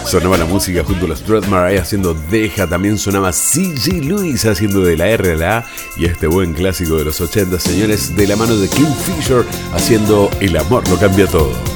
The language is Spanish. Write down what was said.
Sonaba la música junto a los Dread Marais haciendo Deja. También sonaba C.J. Lewis haciendo de la R a la A. Y este buen clásico de los 80, señores, de la mano de Kim Fisher haciendo El amor lo cambia todo.